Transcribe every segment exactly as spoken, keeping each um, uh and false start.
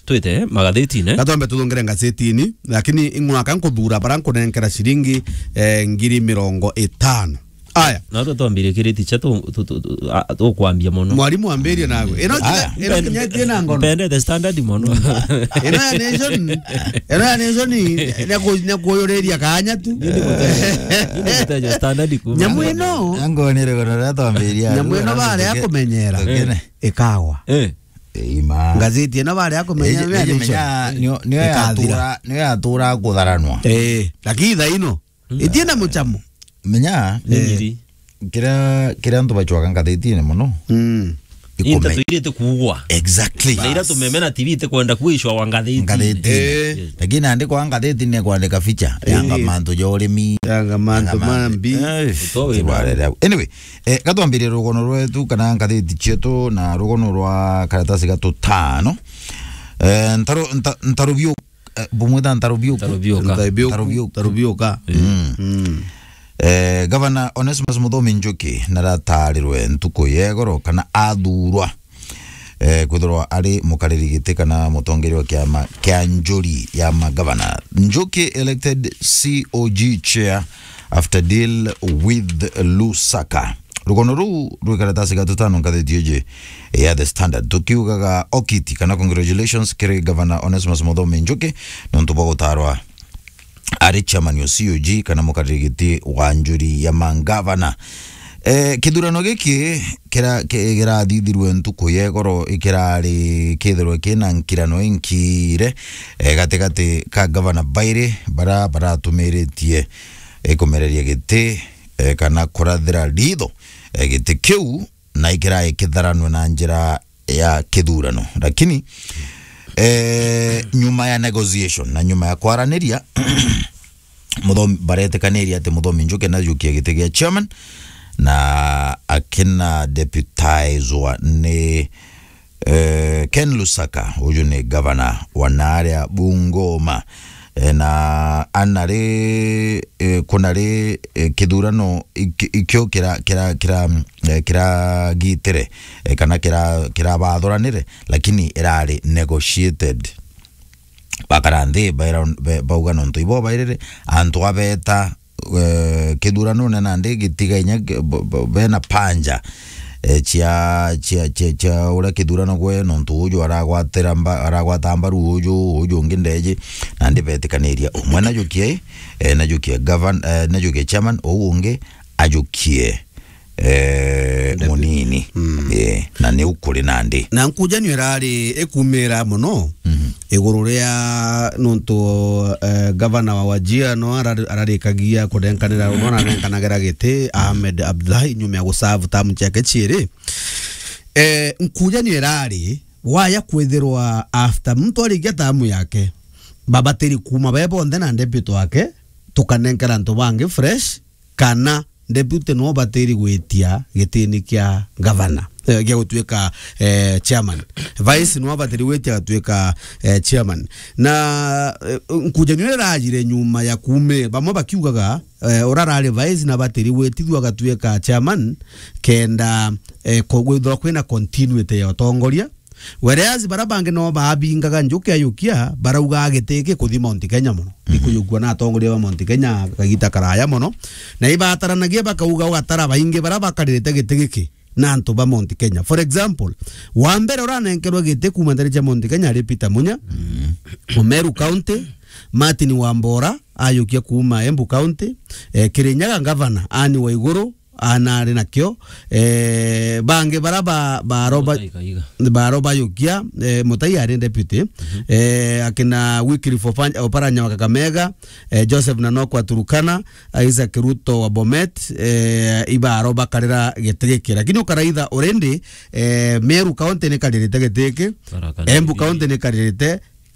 twite magatheti ne gatombe tudongere ngazetini lakini ing'waka nkuthura baranko nenkera shilingi eh, ngiri mirongo itano. Aya na ndo twambire kiriti cha to to kwambia mono mwalimu amberie nawe eno eno kinyatie na ngono pende the standard mono eno ya nation eno ya nation ne ko ne ko yoreria kanya tu ni mutaje standard ku nyamweno angonire gono twambiria nyamweno bare yakumenyera ikawa eh ima ngazeti eno bare yakumenyera nyo nyo yatura nyo yatura kutharanwa eh lakini thaino itiena muchamo menya nyiri kira kira ndo bachwa ngatheti-ini muno mm inta tuirite kuugwa exactly ira tumemena T V te kwenda kuishwa wa ngatheti ngatheti lakini andiko ngatheti ne kwandika ficha yanga manto jorimi yanga manto mambi anyway eh katwambire rugono rwetu kana ngatheti chetu na rugono rwa karatasi gato tano eh ntaro ntarubio bumwita ntarubio ntarubio tarubioka mm Eh, Governor Onesmus Muthomi Njuki naratarirwe ntuko yegoro kana athurwa eh kwithirwa ari mukariri gite kana mutongeri wa kiama kia njuri ya magavana. Njuki elected C O G chair after deal with Lusaka. Rugono ru rwikaratasi gatutano ngatheti ya The Standard tukiugaga okiti kana congratulations kiri Governor Onesmus Muthomi Njuki nontu bogotarwa ari chairman wa C O G kana mukarigiti wa njuri ya mangavana. Eh kithurano giki kira kira thithirwe ntuko yegoro ikirari kithirwe kina nkirano inkire eh gategate ka governor Baire bara bara tumiritie ekumereria gite eh, kana kurathira ritho eh, gite kiu na ikira ikitharanwe na njira ya kithurano lakini eh nyuma ya negotiation na nyuma ya kwaraniria Muthomi barete kaneria ate Muthomi Njuki na Njuki gite gia chairman na akina deputizwa ni eh, Ken Lusaka uyu ni governor wa Naria Bungoma e, na anare e, kunare e, kithurano ikyo kira kira kira e, kira gitere e, kana kira kira bathuranire lakini irari negotiated bakarande baira bauga nonto ibo bairere antu abeta uh, kithurano na nande gitiga inya bena panja e, chia chia chia chia ura kithurano gwe nonto uju aragwatira aragwata mbaru uju uju ngindeje nande betikaniria umwe na jukie e, na jukie govern e, na jukie chairman o unge ajukie eh munini mm. eh na ne ukuri nande na nkuja ni rari ekumera muno mm -hmm. egururia nonto uh, governor wa Wajir no arari kagia kudenkanira nona nenkanagera gete Ahmed Abdullahi nyume ya gusavu tamu chake chire eh nkuja ni rari waya kwethirwa after mtu arigia tamu yake babateri kuma bebo ndena deputy wake tukanenkara nto bange fresh kana deputy no bateri gwetia gitini kia governor eh, gia gutuika eh, chairman vice no bateri gwetia gatuika eh, chairman na eh, nkujanire rajire nyuma ya kume bamwe bakiugaga eh, orarare vice na bateri gwetithwa gatuika chairman kenda eh, kogwithwa kwina continuity ya utongoria whereas barabange no babingaga Njuki ayukia barauga agiteke kuthi Mount Kenya muno ikuyugwa na atongoria wa Mount Kenya kagita karaya muno na ibataranagia bakauga ugatara bainge barabakarite gitegeke na antu ba Mount Kenya. For example, wambere oranenkerwa gite kuma ndari cha Mount Kenya ari Peter Munya Meru County, Martin Wambora ayukia kuma Embu County, eh, Kirinyaga governor Ani Waiguru anari nakyo eh bange baraba baroba baroba yukia eh, mutai ari deputy mm -hmm. eh akina Wycliffe Oparanya wa Kakamega eh, Joseph Nanoko Turukana Isaac Ruto wa Bomet eh iba aroba karira geteke lakini ukaraitha already eh Meru County ne karire geteke Embu County ne karire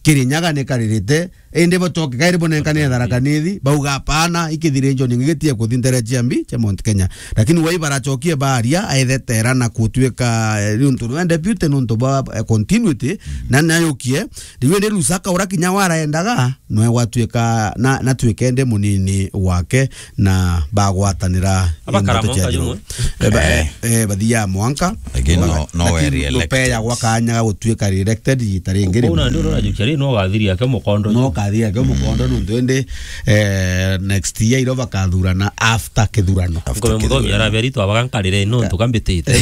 Kirinyaga ne karirite ende botoke kairi bonenkane dharakanithi bauga pana ikithirenjo ningitie kuthindere jambi cha Mount Kenya lakini wai barachokie baria aithetera na kutweka nuntu no deputy nuntu ba continuity na nayokie riwe ne Lusaka ura kinyawara endaga no watweka na natwekende munini wake na bagwatanira abakaramonga eh eh badia mwanka again no no area elected ya wakanya gutweka elected itarengere una ndoro ajukiri no gathiria ke mukondo no kathia ke mukondo nuntu ende eh next year iro bakathurana after kithurano ko muthomi arabia rito abagankarire no tukambitite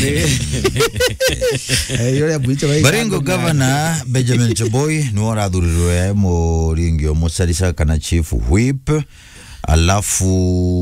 eh yore buicho Baringo Governor Benjamin Cheboy no arathurirwe muringio mucarisa kana chief whip alafu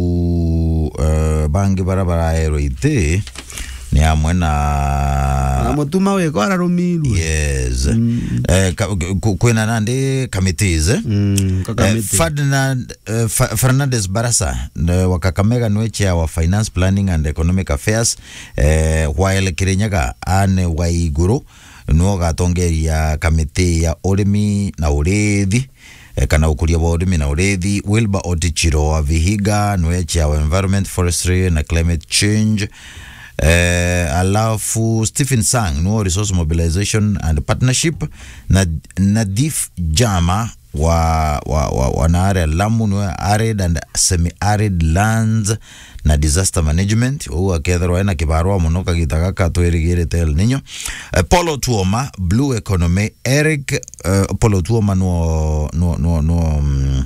uh, bangi barabara ero ite ni amwe na mutuma we ko ararumiru yes mm. eh kwena nande committees mm, eh, Ferdinand uh, Fernandez Barasa wa Kakamega no chair wa finance planning and economic affairs eh while Kirinyaga ane Waiguru no gatongeria committee ya urimi na urithi kana ukuria wa urimi na urithi. Wilbur Otichiro wa Vihiga no chair wa environment, forestry na climate change. Uh, alafu Stephen Sang no resource mobilization and partnership na Nadif Jama wa wa wa, wa na area Lamu no arid and semi arid lands na disaster management o akethero ena kibarua muno kagitaga katwirigire tel ninyo. uh, Paulo Tuoma blue economy. Eric uh, Paulo Tuoma no no no no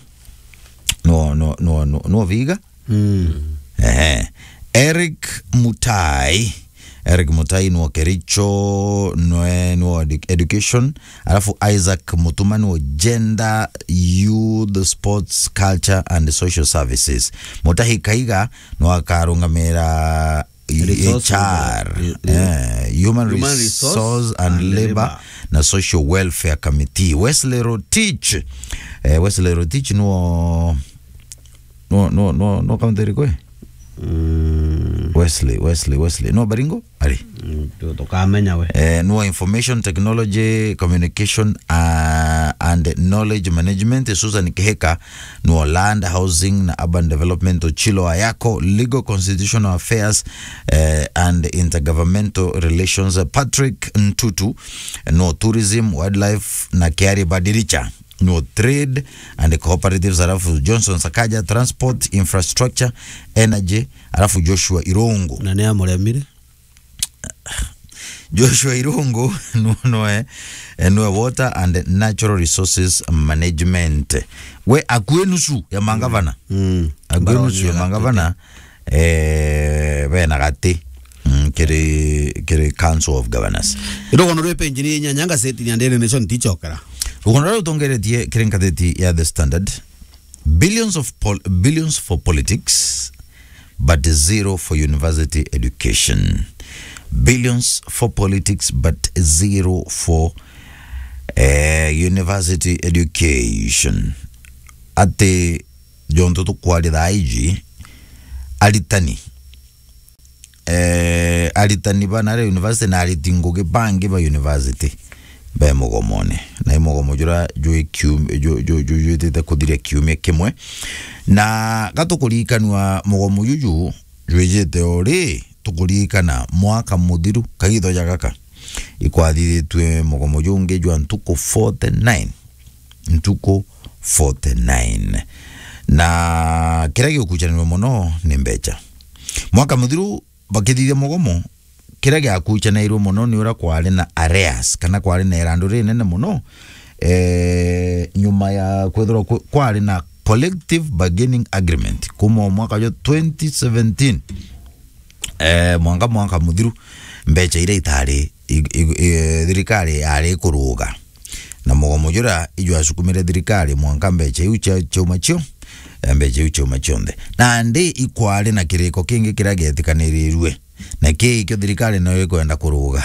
no no no no, no Viga mm. eh Eric Mutai Eric Mutai no Kericho no no education. Alafu Isaac Mutuma no gender, youth, sports, culture and social services. Mutahi Kaiga no akarungamira H R eh, human, human resource, resource and, and labor, labor na social welfare committee. Wesley Rotich eh, Wesley Rotich no no no no no kamteri kwe Mm. Wesley Wesley Wesley no Baringo ari to to kamenya we eh no information technology communication uh, and knowledge management. Susan Kiheka no land housing na urban development. Chilo Ayako legal constitutional affairs uh, and intergovernmental relations. Patrick Ntutu no tourism wildlife na Kiari Badiricha no trade and cooperatives. Alafu Johnson Sakaja transport infrastructure energy. Alafu Joshua Irongo na ne amuremire Joshua Irongo no no eh no water and natural resources management. We akwenusu ya mangavana mm akwenusu ya mangavana eh bena gati kere kere council of governors iro kono repe engineer nyanga seti ni ndene nation tichokera ukonora utongere tie kerenkadeti ya the Standard. Billions of pol billions for politics but zero for university education. Billions for politics but zero for uh, university education. Ate jonto to kwali da I G alitani eh alitani banare university na alitingoge bangi ba university ba mogomone na mogomo jura jo kiume jo jo jo tete kudire kiume kimwe na gatukulikanwa mogomo juju jwejete ore tukulikana mwaka muthiru kagitho jagaka ikwathithitwe mogomo junge jwa ntuko forty-nine ntuko forty-nine na kiragi ukuchanirwa muno ni mbecha mwaka muthiru bakithithia mogomo kiragi akuchanirwa muno ni ura kwari na arrears kana kwari na irando rinene muno eh nyuma ya kwethro kwari na collective bargaining agreement kuma mwaka jo twenty seventeen eh mwanga mwanga muthiru mbecha ire itari thirikari ari kuruga na mogomo jura ijwa asukumire thirikari mwanga mbecha iucha choma chio mbecha iucha choma chionde na ndi ikwari na kiriko kingi kiragethikaniriwe na ki kyo thirikari no ikwenda kuruga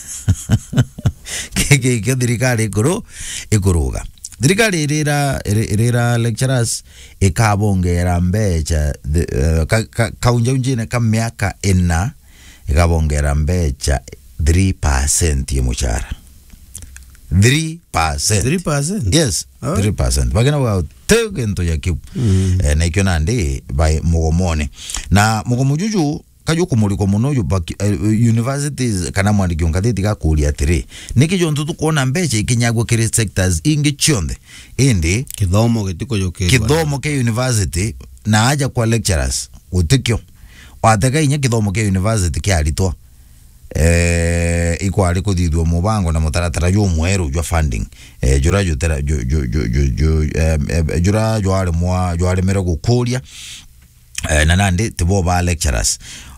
ki kyo thirikari ikuru ikuruga thirikari irira irira lecturers ikabongera mbecha kaunja unjine ka miaka ina ikabongera mbecha three percent ya mushara three percent. three percent. Yes, Oh. three percent. Bagina wa tege nto ya kiu. Mm. Eh, na ikyo nande by mugomone. Na mugomujuju kajo kumuliko muno yu baki uh, universities kana mwandiki onkatheti ga kuria tiri. Niki jontu tukuona mbeche ikinyagwo kiri sectors ingi chionde. Indi Kithomo gitiko yoke. kithomo ke university na aja kwa lecturers utikyo. Wateka inya kithomo ke university ke aritwa. Eh ikwari kuthithwa mubango na mutaratara yo mweru jwa funding eh jura jutera jo jo jo jo eh jura jware mwa jware mere gukuria eh nanande tibo ba lecturers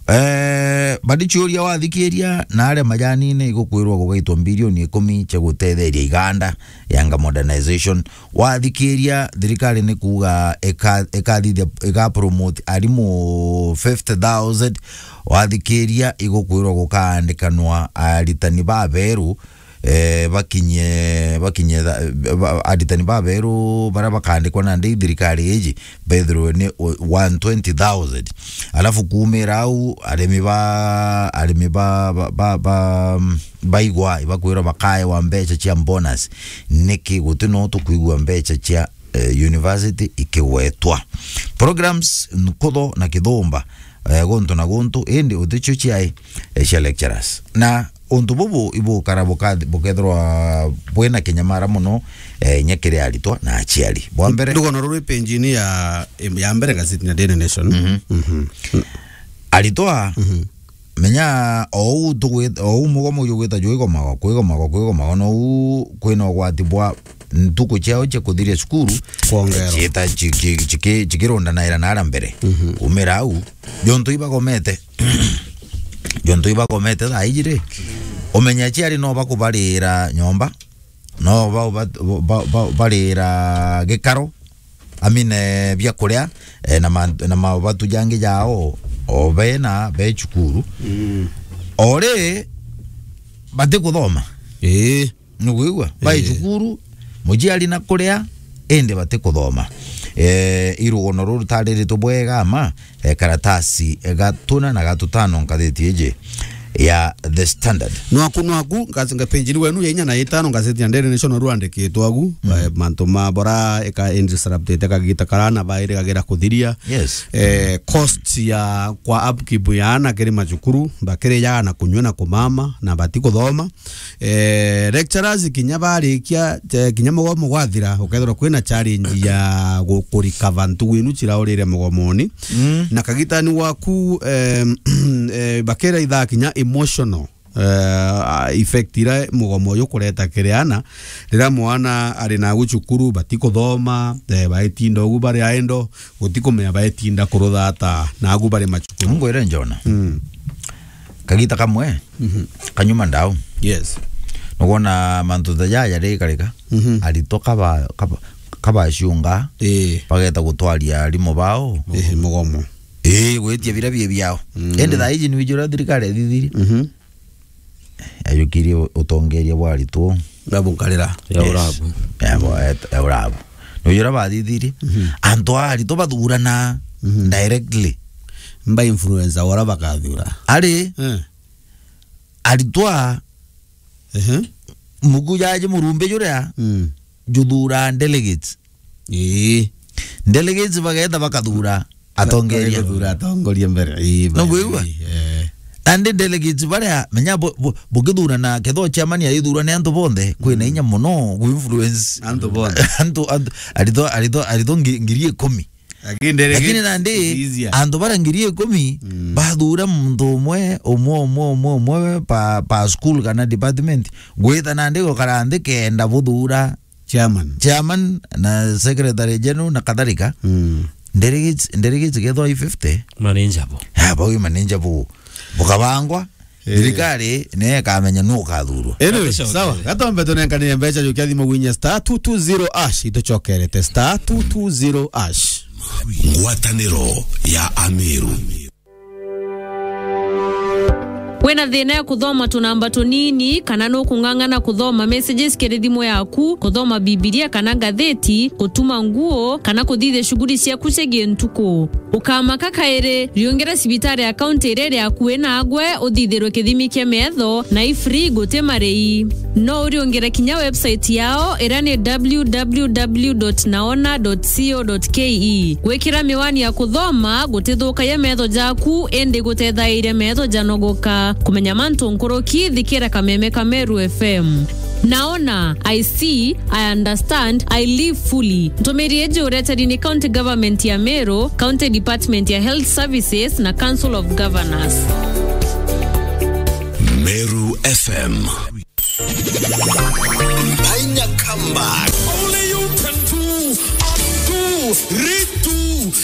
eh badi churia wathikiria na are majani ne igukwirwa gugaitwa bilioni ikumi cha gutetheria iganda yanga modernization wathikiria thirikari ni kuga eka eka eka promote arimu fifty thousand wathikiria igukwirwa gukandikanwa aritani ba beru eh bakinye bakinye aritani ba beru bara bakandikwa na ndi thirikari eji bedro ni one hundred twenty thousand alafu kumira au aremi ba aremi ba ba ba baigwa ibakwira bakaye wa mbecha chia bonus niki gutino to kuigwa mbecha chia uh, university ikiwetwa programs nkodo na kidhomba uh, gonto na gonto ende uticho chiai uh, lecturers na onto bobo ibo karaboka bokedro buena kenyamara muno eh, nyekere alitwa na achiali bwa mbere ndugo noruri penjini ya ya mbere gazeti na Daily Nation. Mhm. Mhm. Alitwa Mhm. menya o tuwe o mugomo yugeta joigo mago kuigo mago kuigo mago no kwino gwatibwa ntuko chao che kudhiria skuru Kuongera. chita chiki chiki chikironda na ira nara mbere umera au jonto iba gomete jonto iba gomete da ijire omenya chiari no bakubarira nyomba no ba ba barira gekaro amine bya kuria na na mabatu jange jao obena be chukuru Mm. ore bate kuthoma Eh. nugwigwa bai chukuru mujiari na kuria ende bate kuthoma eh irugono ruru tariri tubwega ama eh, karatasi eh, gatuna na gatutano nkatheti eje ya The Standard Nwaku nwaku ngazinga penjini wenu ya inya na itano gazeti ya Daily Nation ruandikitwo agu mantu mabora eka indisrupted eka gita karana baire kagera kuthiria yes eh cost ya kwa upkeep ya ana kiri majukuru bakire ya na kunywa na kumama na batiko thoma eh lecturers kinyabari kia kinya mugomo gwathira ukethora kwina challenge ya gukurikava ntu winu chira urire mugomoni mm. na kagitani waku eh, eh bakira itha kinya emotional uh, effect ira mugomo yo kureta kireana rira mwana ari na gucukuru batiko thoma eh, baetinda ugu bari aendo gutiko me baetinda kuruthata na agu bari machukuru ngwere njona mm. kagita kamwe mm -hmm. kanyuma ndao yes nugona mantu tajaya ri karika mm -hmm. alitoka ba kaba kaba shunga eh bageta gutwaria limo bao eh mugomo eh gwetia bira bie biao mm. ende thaiji ni wijura thirikari thithiri mhm mm ayukiri utongeria bwari tu babunkalira ya urabu ya bo ya urabu ni wijura bathithiri mm -hmm. antwari to bathurana mm -hmm. directly mba influencer wala bakathura ari eh aritwa eh mugujaje murumbe juria mm juthura delegates eh delegates bagenda bakathura atongeria thura atongoria mbere eh no gwigwa eh ande delegates baria menya bugithura na ketho chairman ya ithura ne antu bonthe kwina inya muno gu influence antu bonthe antu arito arito arito ngirie kumi lakini nandi antu bara ngirie kumi bathura muntu umwe umwe umwe umwe umwe pa pa school kana department gwitha nandi gokarande kenda buthura chairman chairman na secretary general na kadhalika mm delegates delegates getho fifty manager bo ha bo manager bo bukabangwa thirikari ne kamenya no kathuru anyway sawa gatombe tunenkania mbeca jukia thimo gwinya star two two zero ash itochokerete star two two zero ash ngwataniro ya Amiru. wena thina ya kuthoma tunamba tunini kana no kungangana kuthoma messages kere thimu yaku kuthoma bibilia kana gatheti kutuma nguo kana kuthithe shughuli cia kucege ntuko ukama kakaire riongera sibitari account ire yaku ena agwe uthithirwe kithimi kia metho na ifree gote marei no riongera kinya website yao irani w w w dot naona dot co dot ke gwikira miwani ya kuthoma gutithuka ya metho jaku ende gutethaiire metho janogoka kumenya mantu nkoroki thikira kameme Kameru F M. Naona, I see, I understand, I live fully. Ntomeri eje uretari ni County Government ya Meru, County Department ya Health Services na Council of Governors. Meru F M. Baina comeback. Only you can do. Up to, ritu.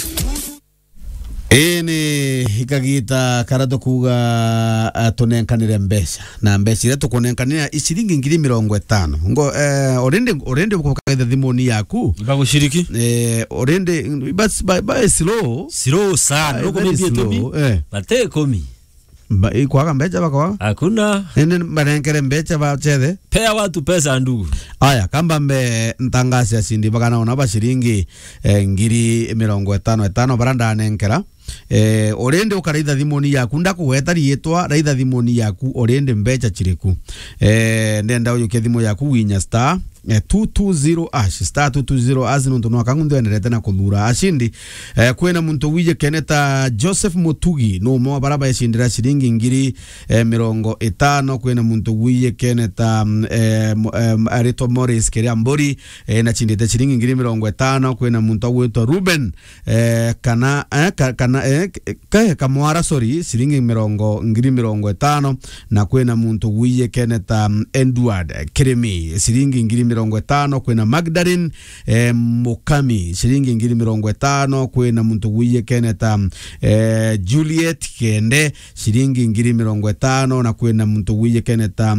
Ene hikagita karato kuga uh, tunenkanire mbesha na mbesha ile tukunenkanira ishiringi ngiri mirongo itano ngo uh, orende orende kukaida thimoni yaku bagushiriki eh orende bas by, by slow slow sana nuko bibie tu eh bate komi ba ikwaga mbecha bakwa hakuna ene barenkere mbecha ba chede pea watu pesa ndugu aya kamba mbe ntangasi asindi bakana ona bashiringi eh, ngiri mirongo itano itano baranda nenkera eh orende ukaraitha thimoni yaku ndakuweta rietwa raitha thimoni yaku orende mbecha chiriku eh ndenda uyuke thimo yaku winya star eh, two two zero ash star two two zero azino ntono akangundu enderete na kuthura ashindi eh, kwena muntu wije keneta Joseph Mutugi no mo baraba yashindira shiringi ngiri eh, mirongo itano kwena muntu wije keneta eh, eh, Arito Morris Keriambori eh, na chindite shiringi ngiri mirongo itano kwena muntu wetwa Ruben eh, kana eh, kana eh, kaya kamwara sorry shiringi mirongo ngiri mirongo itano na kwena muntu wije keneta Edward Kiremi shiringi ngiri mirongo itano kwena Magdalene eh, Mukami shiringi ngiri mirongo itano kwena muntu wiye keneta eh, Juliet Kende shiringi ngiri mirongo itano na kwena muntu wiye keneta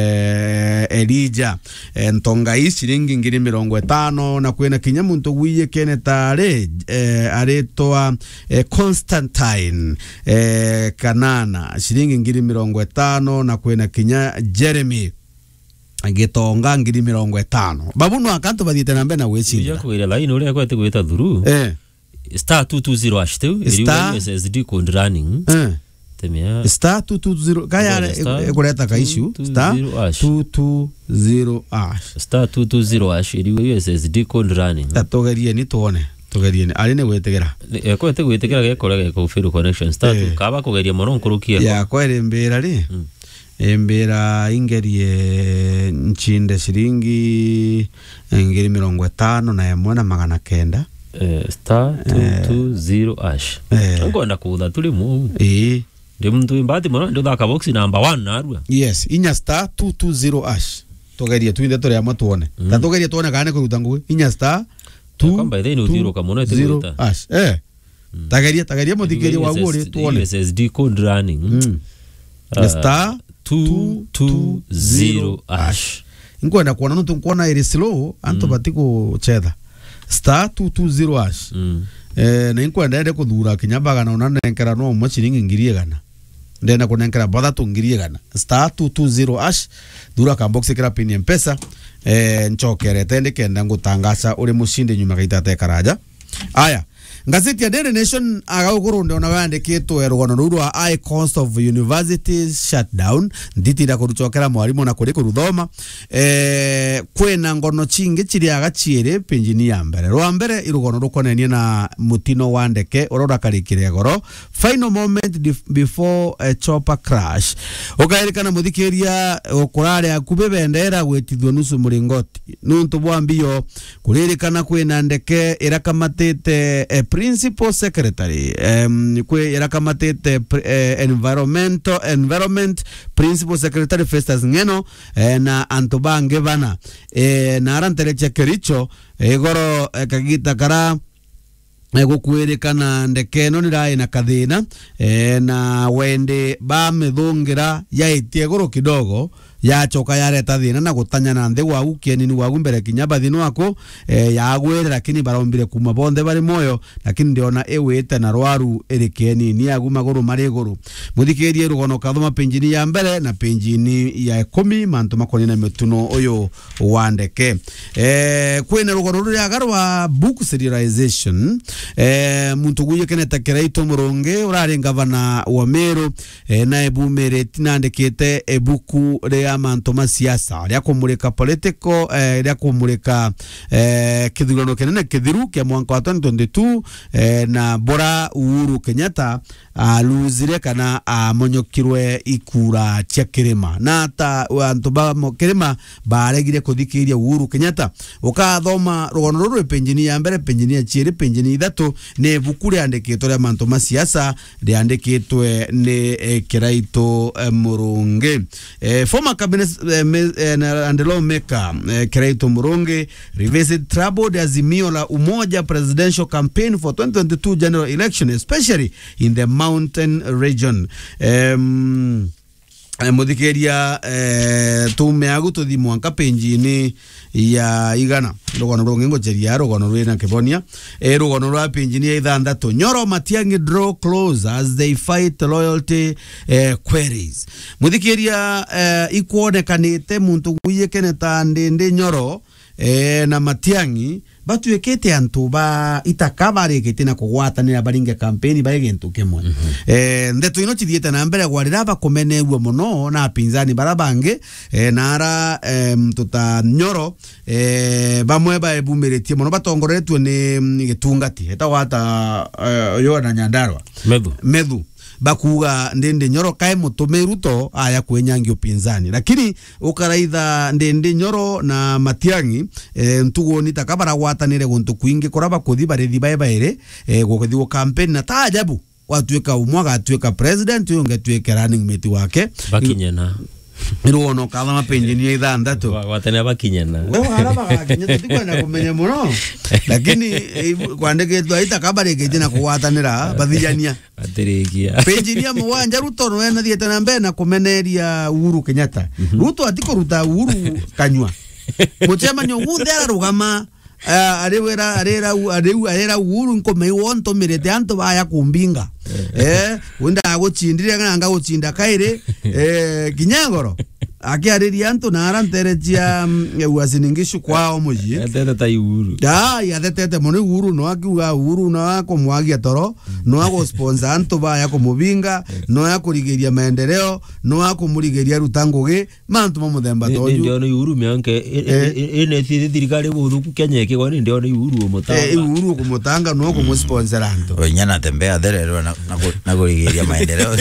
eh, Elijah eh, Ntongai shiringi ngiri mirongo itano na kwena kinya muntu wiye keneta are eh, aretoa eh, Constantine eh, Kanana shiringi ngiri mirongo itano na kwena kinya Jeremy Gitonga ngiri mirongo itano babuno akanto badite nambe na weshinda yako ile line ule kwete kweta thuru eh star two two zero hash tu Star- ile U S S D code running eh temia star two two zero kaya Star ekureta ka issue two two star zero hash. two two zero ash star two two zero hash ile U S S D code running tatogerie ni tuone tugerie ni ari ne gwetegera e kwete gwetekera gekora geko firu connection star Eh. kaba kugeria mono nkurukia ya kwere mbera ri embera ingerie nchinde shiringi ngiri mirongo itano na yamwe na magana kenda eh star two two zero hash Eh. ngona kuudha tuli mu eh ndi mtu imbati mono ndo thaka box number one narua yes inya star two two zero ash tugerie tuinde tore amwe tuone ta tugerie tuone kana kuruta ngui inya star kwamba ithini uthiruka muno itiruta ash eh tagerie tagerie muthigerie waguo ri tuone U S S D code running mm. Uh, star two two zero hash inkwenda kuona nutu kuona iri slow anto mm. batiko chetha star two two zero hash mm. eh na inkwenda ende kuthura kinyabaga na unana enkera no mo chiringi ngiri gana ndena kunenkera bada tu ngiri gana star two two zero hash dura ka box kira pin mpesa eh nchokere tende kenda ngutangaza uri mushinde nyuma kaitata karaja aya Gazeti ya Daily Nation agagurundi ona wandikitwe rugano ruru wa high cost of universities shutdown nditira kuruchokera mwarimu na kuri kuruthoma eh kwena ngono chingi chiri agachiere penjini ya mbere rwa mbere irugono rukonenie na mutino wandeke urora karikire goro final moment before a chopper crash ukairikana muthikiria ukurare akube bendera gwetithwe nusu muringoti nuntu bwambio kuririkana kwena ndeke irakamatite eh, principal secretary um, kwe irakamatite eh, environmental environment principal secretary Festus Ngeno eh, na antobange bana eh, na arantereche kericho igoro eh, kagita kara gukwirikana ndeke no nirai na kathina eh, na wende ba mithungira yaitie goro kidogo ya choka yareta thina na gutanya na nthi wagu kienini wagu mbere kinya bathino wako eh, yagwire lakini barombire kuma bonde bari moyo lakini ndiona ewete na rwaru iri kienini yagu maguru mari iguru muthikirie rugono kathoma penjini ya mbere na penjini ya ikumi mantu makoni na mituno uyu wandeke eh, kwina rugono ruria garwa book serialization eh, muntu guye keneta Kiraito Muronge urari gavana wa Meru eh, na ebumere tinandikite ebuku ria mantu ma siasa ria kumurika political eh, ria kumurika eh, kithurano kenene kithiru kia mwaka wa twenty twenty-two eh, na bora Uhuru Kenyatta aluzire kana amonyokirwe ikura cia kirima na ta antu ba kirima baregire kuthikiria Uhuru Kenyatta ukathoma rugono ruru penjini ya mbere penjini ya chiri penjini ithatu ne buku riandikitwe ria mantu ma siasa riandikitwe ni eh, Kiraito eh, Muronge eh, former cabinet eh, eh, and lawmaker eh, Kiraito Muronge revisit troubled Azimio la Umoja presidential campaign for twenty twenty-two general election especially in the mountain region. Um, muthikiria eh, tumeagu tuthi mwanka penjini ya igana rugono rungi ngojeria rugono rwina kibonia eh, rugono rwa penjini ya ithandatu Nyoro Matiang'i draw close as they fight loyalty eh, queries muthikiria eh, ikuonekanite muntu guye keneta ndinde Nyoro eh, na Matiang'i batuekete antu ba itakabare ketina kugwatanira baringe campaign ba egentu kemwe mm -hmm. eh ndeto ino chithiete na mbere gwarira bakomenegwa muno na pinzani barabange eh, nara eh, mtuta Nyoro eh, bamwe ba ebumeretie muno batongoretwe ni gitungati etawata eh, yo na Nyandarua Medhu Medhu bakuga ndende Nyoro kae mutume Ruto aya kwenyangi upinzani lakini ukaraitha ndende Nyoro na Matiang'i e, ntugo ni takabara gwatanire guntu kwingi koraba kuthi barethi bae baere e, gukithiwo campaign na taajabu watuika umwaga atuika president yonge tuike running mate wake bakinyana iruono kathama penjini ya ithandatu watania bakinyana wewe haraba gakinya tutikwana kumenya muno lakini kwandikitwa itakabare kejina kugwatanira bathijania atirikia penjini ya muwanja Ruto no na thiete na mbere na kumeneria Uhuru Kenyatta mm -hmm. Ruto atiko ruta Uhuru kanywa mucemanyo guothe ararugama arewera arera areu arera Uhuru nkomei wonto mirete anto baya kumbinga eh wenda agochindire nganga gochinda kaire eh kinyangoro akiariria anto naranterejia uasiningishu kwao muji atete ta Uhuru ya ya tetete muno Uhuru no akiuga Uhuru no akomwagia toro no ago sponsor anto baya kumubinga no akurigeria maendeleo no akumurigeria rutanguge mantu muthemba toju ndio no Uhuru mianke ene thi thirikari buthuku Kenya ke goni ndio no Uhuru mutanga eh Uhuru kumutanga no kumusponsor anto oinyana tembea therero na na kurigeria maendeleo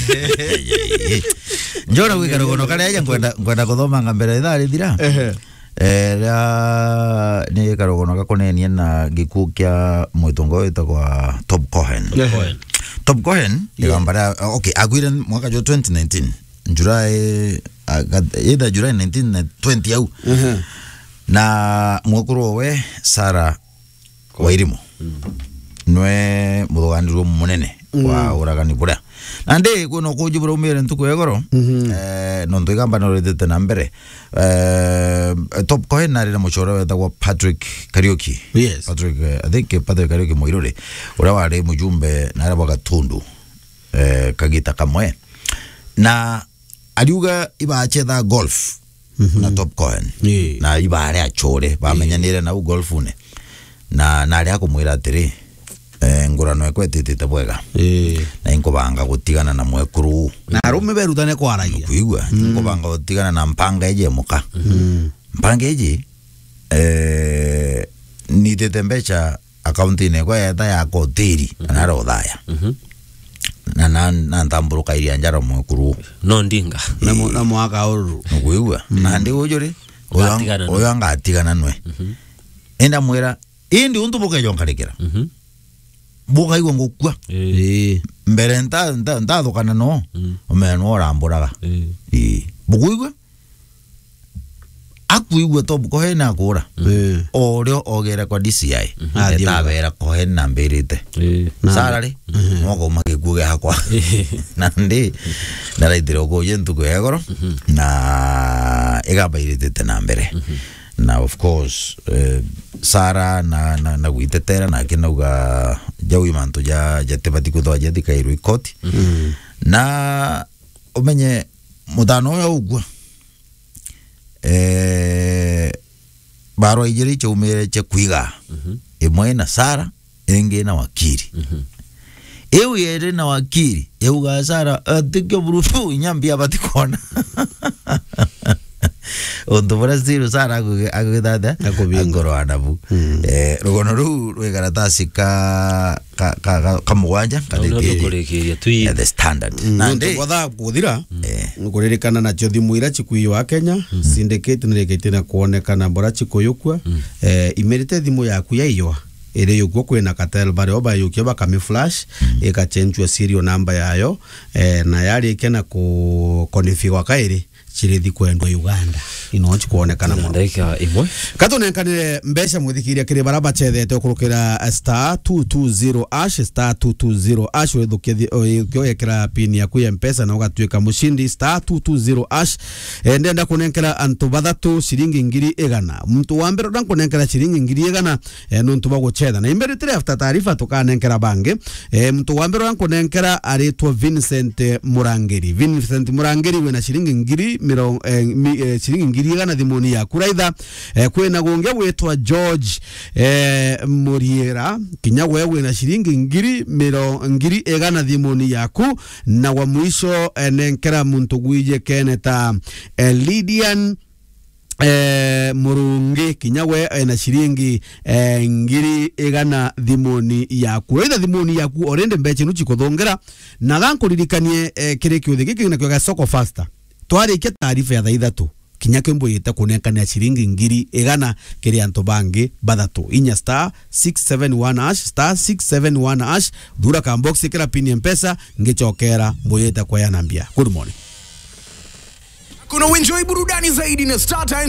njora gwikara gono kare ngwenda ngwenda kuthoma ngambere ithari thira eh la ni karogono gakonenia na gikuo kia mwitongo witagwa Top Cohen Top Cohen igambara okay agwire mwaka jo twenty nineteen July either July nineteen twenty au na mwakuru we Sara Wairimu nwe muthoganirwo munene wa uragani bura ande kuno kujibura umire ntuko yegoro eh no ndigamba no retete na mbere eh Top Cohen na rira muchoro wetagwa Patrick Kariuki yes Patrick I think Patrick Kariuki Moirore ura wari mujumbe na raba gatundu eh kagita kamwe na aliuga ibachetha golf mm -hmm. na Top Cohen yeah. na ibare achore bamenyanire yeah. na golf une na nari akumwira atiri eh ngurano ekwetete bwega eh na inkobanga gutigana na mwekuru na arume berutane kwaragia kuigwa inkobanga gutigana na mpanga eje muka mm. mpanga eje eh ni tetembecha account ine kwa yata ya kotiri na rodaya mhm na na na ntamburuka iria njaro mwekuru no ndinga na na mwaka uru kuigwa na ndi ujuri oyo anga atigana nwe enda mwera indi untu boka jonkarekera mhm boka igwa ngukwa eh mbere nta nta ntathukana no omeno oramburaga eh eh bukuigwa akuigwe tobu kohena akura Eh. oreo ogera kwa D C I Athie etavera kohena mbirite Eh. sarari moko magikuge hakwa na ndi naraitire ogoye ntuko yagoro na igabairite na mbere na of course uh, Sara na na na gwitetera na kinauga jawi mantu ja jatebati kuthwa jathika iru ikoti mm. na umenye mudano ya ugwa eh baro ijiri che umere che kuiga mm -hmm. imwe na Sara enge na wakiri mm -hmm. eu yere na wakiri eu ga Sara atikyo burufu nyambia batikona Ondo para zero Sara agudada agoro anabu eh rugono ru rwegaratasi ka ka ka kamwanja kaleke tui the standard nande kwatha kuthira nguririkana na chothi muira chikuyo wa Kenya syndicate nirekete na kuonekana bora chikoyukwa eh imerite thimu yaku yaiywa ere yugwo kwina katel bare oba yukyo bakame flash ikachenjwa serial number yayo eh na yari ikena ku konfigwa kairi chirithi kwendwa Uganda inochi kuonekana mo ndaika imwe katonenkanire mbesha mwithikiria kiri baraba chethete okurukira star two two zero ash star two two zero ash wethukia oyekera pin yaku ya mpesa na ugatwika mushindi star two two zero ash ndenda kunenkera antu bathatu shiringi ngiri igana muntu wa mbere ndankunenkera shiringi ngiri igana nuntu baguchetha na imberetire after taarifa tukanenkera bange muntu wa mbere ndankunenkera aritwa Vincent Murangeri Vincent Murangeri wena shiringi ngiri miro shiringi ngiri igana thimuni yaku raitha kwina gunge wetwa George eh Muriera kinyagwe wena shiringi ngiri miro ngiri igana thimuni yaku na wa mwisho nenkera muntu gwije keneta Lydian eh Murungi kinyagwe na shiringi eh, ngiri igana thimuni yaku raitha thimuni yaku orende mbeche nuchi kuthongera na gankuririkanie eh, kire kiuthi giki na kyoga soko faster twarikia taarifa ya thaithatu kinya kembo yita kunenkana shiringi ngiri igana kiri antu bangi bathatu inya star six seven one hash star six seven one hash dura ka box kira pin mpesa ngechokera mboyeta kwa yanambia. Good morning. Kuna enjoy burudani zaidi na Star Times